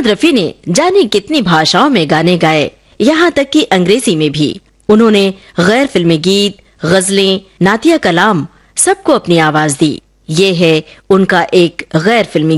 रफी ने जाने कितनी भाषाओं में गाने गाए, यहाँ तक कि अंग्रेजी में भी। उन्होंने गैर फिल्मी गीत, गजलें, नातिया कलाम सबको अपनी आवाज दी। ये है उनका एक गैर फिल्मी